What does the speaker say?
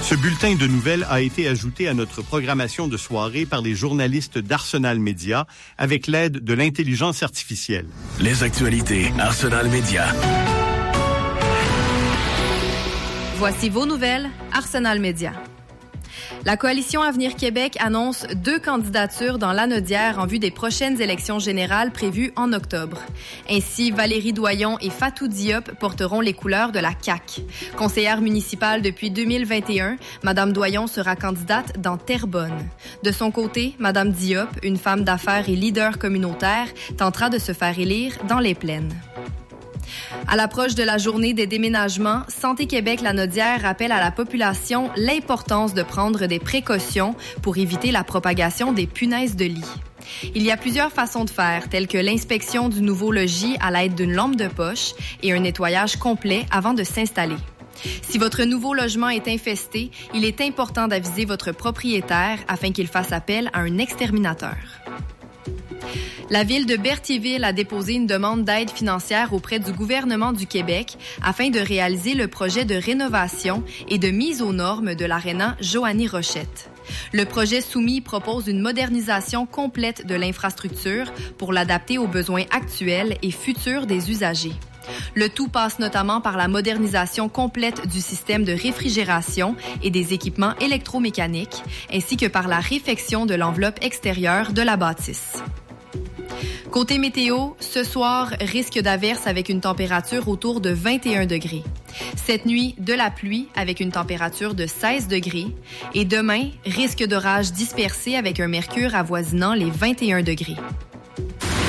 Ce bulletin de nouvelles a été ajouté à notre programmation de soirée par les journalistes d'Arsenal Média avec l'aide de l'intelligence artificielle. Les actualités Arsenal Média. Voici vos nouvelles, Arsenal Média. La Coalition Avenir Québec annonce 2 candidatures dans l'Anaudière en vue des prochaines élections générales prévues en octobre. Ainsi, Valérie Doyon et Fatou Diop porteront les couleurs de la CAQ. Conseillère municipale depuis 2021, Mme Doyon sera candidate dans Terrebonne. De son côté, Mme Diop, une femme d'affaires et leader communautaire, tentera de se faire élire dans les Plaines. À l'approche de la journée des déménagements, Santé Québec Lanaudière rappelle à la population l'importance de prendre des précautions pour éviter la propagation des punaises de lit. Il y a plusieurs façons de faire, telles que l'inspection du nouveau logis à l'aide d'une lampe de poche et un nettoyage complet avant de s'installer. Si votre nouveau logement est infesté, il est important d'aviser votre propriétaire afin qu'il fasse appel à un exterminateur. La ville de Berthierville a déposé une demande d'aide financière auprès du gouvernement du Québec afin de réaliser le projet de rénovation et de mise aux normes de l'aréna Joanie Rochette. Le projet soumis propose une modernisation complète de l'infrastructure pour l'adapter aux besoins actuels et futurs des usagers. Le tout passe notamment par la modernisation complète du système de réfrigération et des équipements électromécaniques, ainsi que par la réfection de l'enveloppe extérieure de la bâtisse. Côté météo, ce soir, risque d'averse avec une température autour de 21 degrés. Cette nuit, de la pluie avec une température de 16 degrés. Et demain, risque d'orage dispersé avec un mercure avoisinant les 21 degrés.